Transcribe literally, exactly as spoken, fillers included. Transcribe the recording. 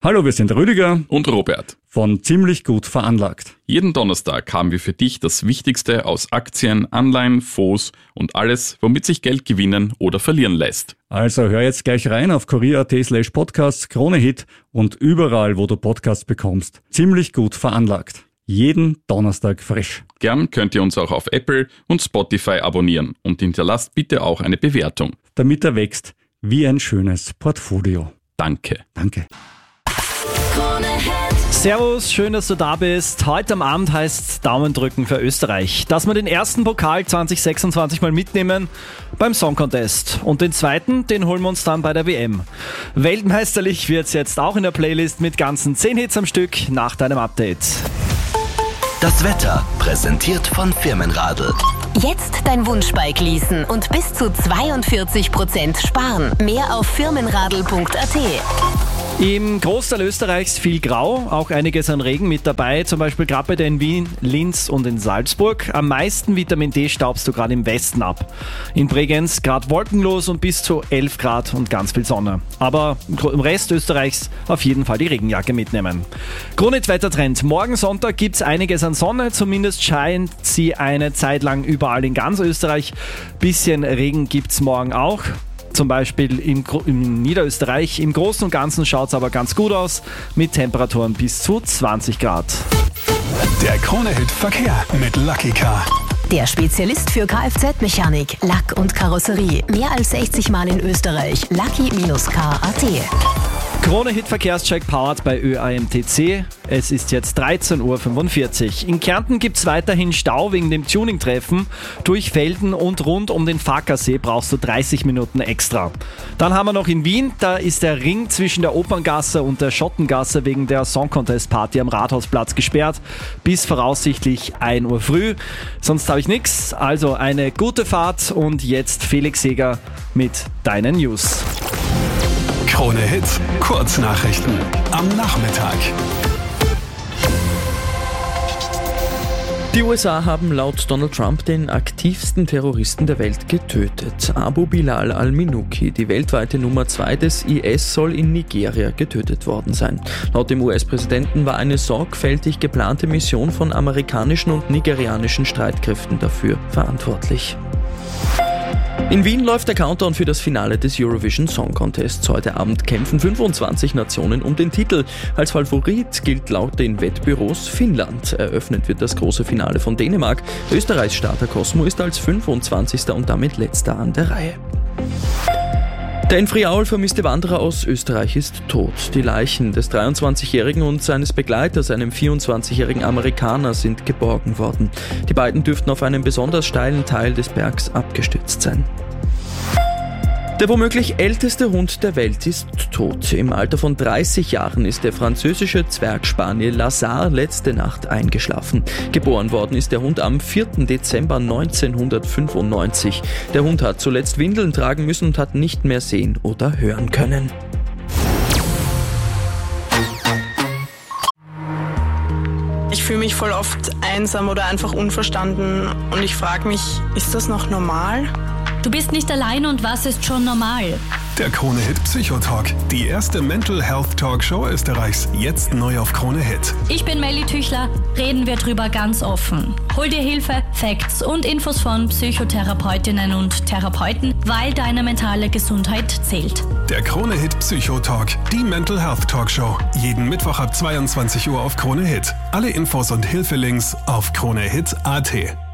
Hallo, wir sind Rüdiger und Robert von Ziemlich gut veranlagt. Jeden Donnerstag haben wir für dich das Wichtigste aus Aktien, Anleihen, Fonds und alles, womit sich Geld gewinnen oder verlieren lässt. Also hör jetzt gleich rein auf kurier.at slash podcasts, Kronehit und überall, wo du Podcasts bekommst. Ziemlich gut veranlagt. Jeden Donnerstag frisch. Gern könnt ihr uns auch auf Apple und Spotify abonnieren und hinterlasst bitte auch eine Bewertung. Damit er wächst wie ein schönes Portfolio. Danke. Danke. Servus, schön, dass du da bist. Heute am Abend heißt Daumen drücken für Österreich. Dass wir den ersten Pokal zwanzig sechsundzwanzig mal mitnehmen beim Song Contest. Und den zweiten, den holen wir uns dann bei der W M. Weltmeisterlich wird's jetzt auch in der Playlist mit ganzen zehn Hits am Stück nach deinem Update. Das Wetter präsentiert von Firmenradl. Jetzt dein Wunschbike leasen und bis zu zweiundvierzig Prozent sparen. Mehr auf firmenradl punkt a t. Im Großteil Österreichs viel Grau, auch einiges an Regen mit dabei, zum Beispiel gerade bei dir in Wien, Linz und in Salzburg. Am meisten Vitamin D staubst du gerade im Westen ab. In Bregenz gerade wolkenlos und bis zu elf Grad und ganz viel Sonne. Aber im Rest Österreichs auf jeden Fall die Regenjacke mitnehmen. Kronehit-Wettertrend. Morgen Sonntag gibt's einiges an Sonne, zumindest scheint sie eine Zeit lang überall in ganz Österreich. Bisschen Regen gibt's morgen auch. Zum Beispiel im, im Niederösterreich. Im Großen und Ganzen schaut es aber ganz gut aus, mit Temperaturen bis zu zwanzig Grad. Der Kronehit Verkehr mit Lucky Car. Der Spezialist für Kfz-Mechanik, Lack und Karosserie. Mehr als sechzig Mal in Österreich. Lucky Car punkt a t. Kronehit Verkehrscheck powered bei Ö A M T C. Es ist jetzt dreizehn Uhr fünfundvierzig. In Kärnten gibt es weiterhin Stau wegen dem Tuning-Treffen. Durch Felden und rund um den Fackersee brauchst du dreißig Minuten extra. Dann haben wir noch in Wien, da ist der Ring zwischen der Operngasse und der Schottengasse wegen der Song Contest Party am Rathausplatz gesperrt. Bis voraussichtlich ein Uhr früh. Sonst habe ich nichts. Also eine gute Fahrt und jetzt Felix Seger mit deinen News. Kronehit Kurznachrichten am Nachmittag. Die U S A haben laut Donald Trump den aktivsten Terroristen der Welt getötet. Abu Bilal al-Minuki, die weltweite Nummer zwei des I S, soll in Nigeria getötet worden sein. Laut dem U S-Präsidenten war eine sorgfältig geplante Mission von amerikanischen und nigerianischen Streitkräften dafür verantwortlich. In Wien läuft der Countdown für das Finale des Eurovision Song Contests. Heute Abend kämpfen fünfundzwanzig Nationen um den Titel. Als Favorit gilt laut den Wettbüros Finnland. Eröffnet wird das große Finale von Dänemark. Österreichs Starter Cosmo ist als fünfundzwanzigster und damit letzter an der Reihe. Der in Friaul vermisste Wanderer aus Österreich ist tot. Die Leichen des dreiundzwanzigjährigen und seines Begleiters, einem vierundzwanzigjährigen Amerikaner, sind geborgen worden. Die beiden dürften auf einem besonders steilen Teil des Bergs abgestürzt sein. Der womöglich älteste Hund der Welt ist tot. Im Alter von dreißig Jahren ist der französische Zwergspaniel Lazar letzte Nacht eingeschlafen. Geboren worden ist der Hund am vierten Dezember neunzehnhundertfünfundneunzig. Der Hund hat zuletzt Windeln tragen müssen und hat nicht mehr sehen oder hören können. Ich fühle mich voll oft einsam oder einfach unverstanden und ich frage mich, ist das noch normal? Du bist nicht allein und was ist schon normal? Der Kronehit Psychotalk, die erste Mental Health Talkshow Österreichs, jetzt neu auf Kronehit. Ich bin Melly Tüchler, reden wir drüber ganz offen. Hol dir Hilfe, Facts und Infos von Psychotherapeutinnen und Therapeuten, weil deine mentale Gesundheit zählt. Der Kronehit Psychotalk, die Mental Health Talkshow, jeden Mittwoch ab zweiundzwanzig Uhr auf Kronehit. Alle Infos und Hilfelinks auf kronehit punkt a t.